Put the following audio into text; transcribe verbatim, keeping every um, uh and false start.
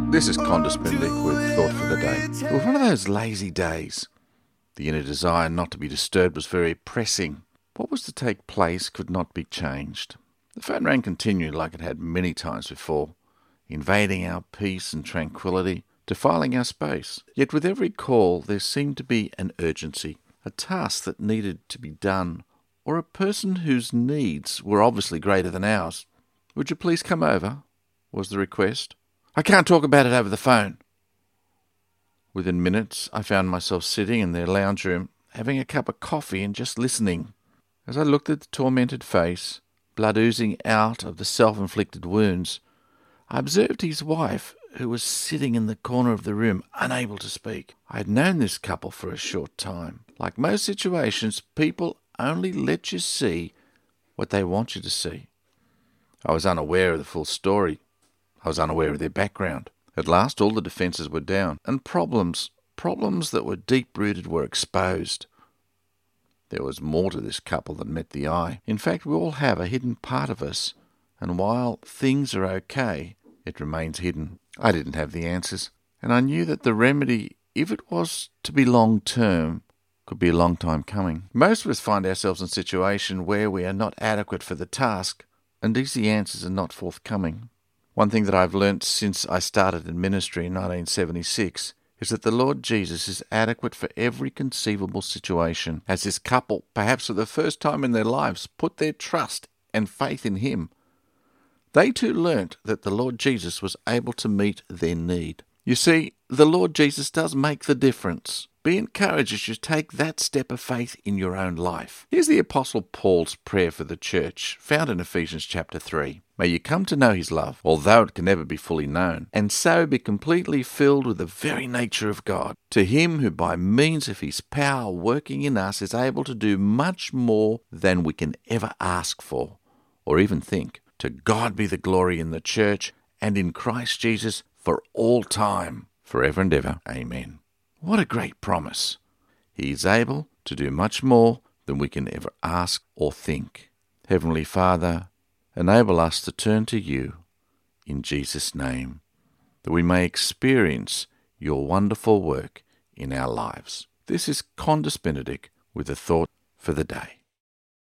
This is Condis Bendick with Thought for the Day. It was one of those lazy days. The inner desire not to be disturbed was very pressing. What was to take place could not be changed. The phone rang continually like it had many times before, invading our peace and tranquility, defiling our space. Yet with every call there seemed to be an urgency, a task that needed to be done, or a person whose needs were obviously greater than ours. "Would you please come over?" was the request. "I can't talk about it over the phone." Within minutes, I found myself sitting in their lounge room, having a cup of coffee and just listening. As I looked at the tormented face, blood oozing out of the self-inflicted wounds, I observed his wife, who was sitting in the corner of the room, unable to speak. I had known this couple for a short time. Like most situations, people only let you see what they want you to see. I was unaware of the full story. I was unaware of their background. At last all the defences were down, and problems, problems that were deep-rooted were exposed. There was more to this couple than met the eye. In fact, we all have a hidden part of us, and while things are okay, it remains hidden. I didn't have the answers, and I knew that the remedy, if it was to be long-term, could be a long time coming. Most of us find ourselves in a situation where we are not adequate for the task, and easy answers are not forthcoming. One thing that I've learnt since I started in ministry in nineteen seventy-six is that the Lord Jesus is adequate for every conceivable situation. As this couple, perhaps for the first time in their lives, put their trust and faith in Him, they too learnt that the Lord Jesus was able to meet their need. You see, the Lord Jesus does make the difference. Be encouraged as you take that step of faith in your own life. Here's the Apostle Paul's prayer for the church, found in Ephesians chapter three. May you come to know His love, although it can never be fully known, and so be completely filled with the very nature of God. To Him who by means of His power working in us is able to do much more than we can ever ask for, or even think. To God be the glory in the church and in Christ Jesus for all time, forever and ever. Amen. What a great promise. He is able to do much more than we can ever ask or think. Heavenly Father, enable us to turn to You in Jesus' name, that we may experience Your wonderful work in our lives. This is Condis Bendick with a thought for the day.